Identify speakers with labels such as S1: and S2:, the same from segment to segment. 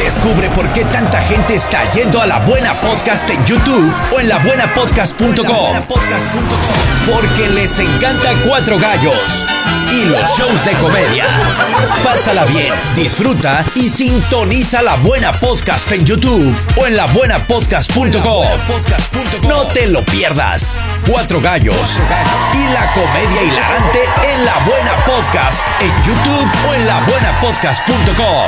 S1: Descubre por qué tanta gente está yendo a La Buena Podcast en YouTube o en labuenapodcast.com. Porque les encanta Cuatro Gallos y los shows de comedia. Pásala bien, disfruta y sintoniza La Buena Podcast en YouTube o en labuenapodcast.com. No te lo pierdas. Cuatro Gallos y la comedia hilarante en La Buena Podcast en YouTube o en labuenapodcast.com.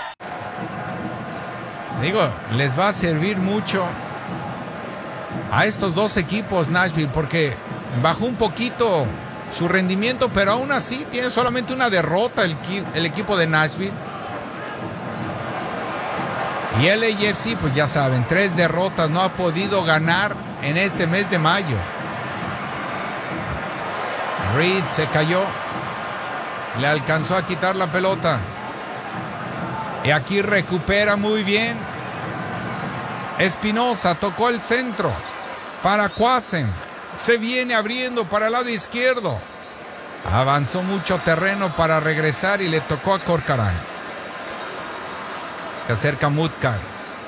S2: Digo, les va a servir mucho a estos dos equipos Nashville porque bajó un poquito su rendimiento, pero aún así tiene solamente una derrota el equipo de Nashville. Y el LAFC, pues ya saben, 3 derrotas, no ha podido ganar en este mes de mayo. Reed se cayó, le alcanzó a quitar la pelota. Y aquí recupera muy bien. Espinosa tocó el centro para Quasen. Se viene abriendo para el lado izquierdo. Avanzó mucho terreno para regresar y le tocó a Corcoran. Se acerca Mutkar.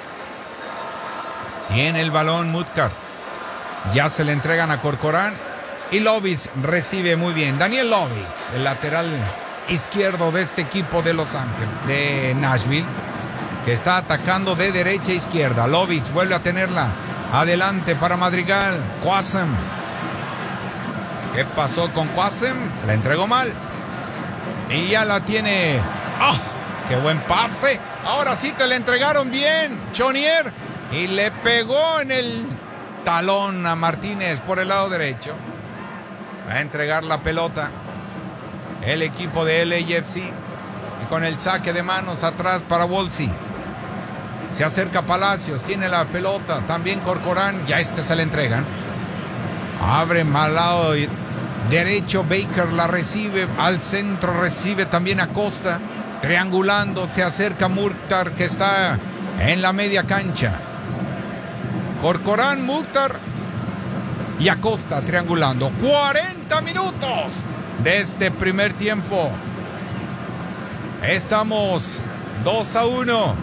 S2: Tiene el balón Mutkar. Ya se le entregan a Corcoran. Y Lovitz recibe muy bien. Daniel Lovitz, el lateral izquierdo de este equipo de Los Ángeles, de Nashville, que está atacando de derecha a izquierda. Lovitz vuelve a tenerla adelante para Madrigal. Quasen. ¿Qué pasó con Quasen? La entregó mal y ya la tiene. ¡Oh! ¡Qué buen pase! Ahora sí te la entregaron bien, Chonier, y le pegó en el talón a Martínez por el lado derecho. Va a entregar la pelota el equipo de LAFC y con el saque de manos atrás para Wolsey. Se acerca Palacios, tiene la pelota, también Corcoran, ya se la entregan. Abre mal lado derecho, Baker la recibe, al centro recibe también Acosta, triangulando, se acerca Mukhtar que está en la media cancha. Corcoran, Mukhtar y Acosta triangulando. 40 minutos de este primer tiempo. Estamos 2-1.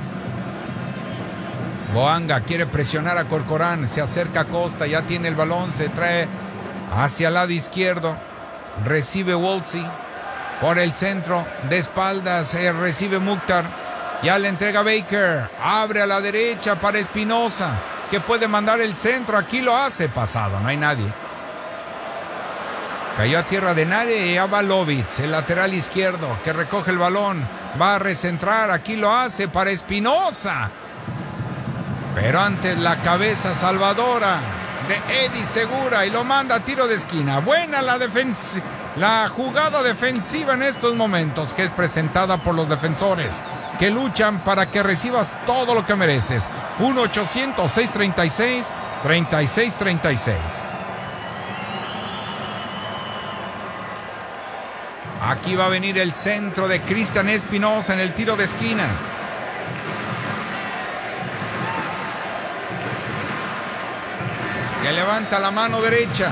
S2: Boanga quiere presionar a Corcoran, se acerca a Costa, ya tiene el balón, se trae hacia el lado izquierdo, recibe Wolsey por el centro, de espaldas recibe Mukhtar, ya le entrega Baker, abre a la derecha para Espinosa, que puede mandar el centro, aquí lo hace, pasado, no hay nadie. Cayó a tierra de nadie y ya va Lovitz, el lateral izquierdo, que recoge el balón, va a recentrar, aquí lo hace para Espinosa. Pero antes la cabeza salvadora de Eddie Segura y lo manda a tiro de esquina. Buena la jugada defensiva en estos momentos, que es presentada por los defensores que luchan para que recibas todo lo que mereces. 1-800-636-3636. Aquí va a venir el centro de Cristian Espinosa en el tiro de esquina. Que levanta la mano derecha.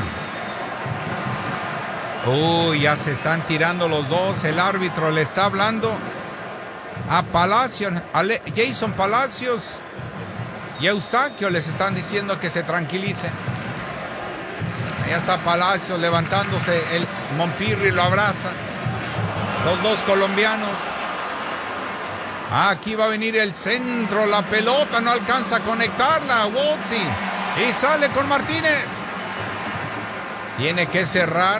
S2: Uy, ya se están tirando los dos. El árbitro le está hablando a Palacios, a Jason Palacios y a Eustaquio. Les están diciendo que se tranquilice. Allá está Palacios levantándose. El Mompirri lo abraza. Los dos colombianos. Aquí va a venir el centro. La pelota no alcanza a conectarla. Wolsey. Y sale con Martínez. Tiene que cerrar.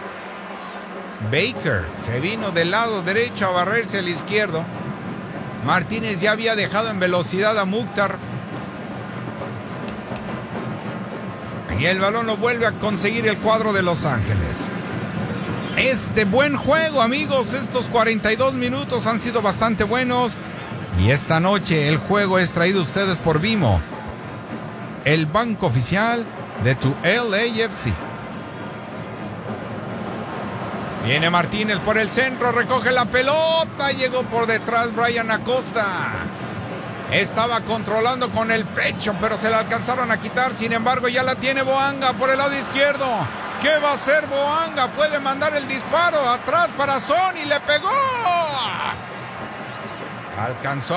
S2: Baker se vino del lado derecho a barrerse al izquierdo. Martínez ya había dejado en velocidad a Mukhtar. Y el balón lo vuelve a conseguir el cuadro de Los Ángeles. Buen juego, amigos. Estos 42 minutos han sido bastante buenos. Y esta noche el juego es traído a ustedes por Vimo, el banco oficial de tu LAFC. Viene Martínez por el centro, recoge la pelota, llegó por detrás Brian Acosta. Estaba controlando con el pecho, pero se la alcanzaron a quitar. Sin embargo, ya la tiene Boanga por el lado izquierdo. ¿Qué va a hacer Boanga? Puede mandar el disparo atrás para Son y le pegó. Alcanzó